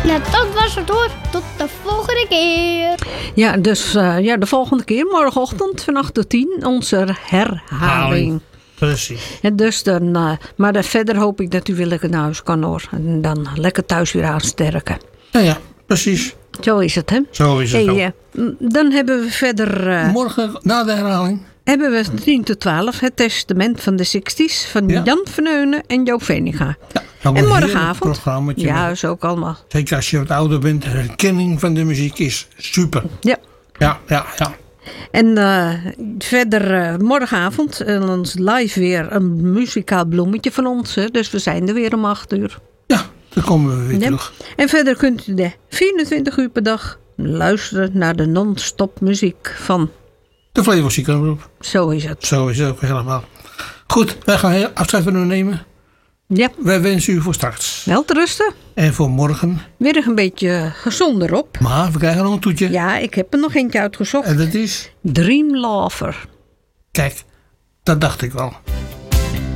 Nou, dat was het hoor. Tot de volgende keer. Ja, dus de volgende keer, morgenochtend van 8 tot 10, onze herhaling. Precies. En dus dan, maar dan verder hoop ik dat u weer lekker naar huis kan hoor. En dan lekker thuis weer aansterken. Ja, precies. Zo is het, hè? Zo is het ook. Dan hebben we verder... Morgen, na de herhaling... hebben we 10 tot 12 het testament van de 60's van Jan van Heunen en Joop Veninga. Ja, en morgenavond. Ja, is ook allemaal. Zeker als je wat ouder bent, de herkenning van de muziek is super. Ja. Ja. En verder morgenavond ons live weer een muzikaal bloemetje van ons. Hè? Dus we zijn er weer om 8 uur. Ja, dan komen we weer terug. En verder kunt u 24 uur per dag luisteren naar de non-stop muziek van... de Flevo Ziekengroep. Zo is het. Zo is het ook helemaal. Goed, wij gaan afscheid van u nemen. Ja. Wij wensen u voor straks. Wel te rusten. En voor morgen. Weer een beetje gezonder op. Maar we krijgen nog een toetje. Ja, ik heb er nog eentje uitgezocht. En dat is? Dream Lover. Kijk, dat dacht ik wel.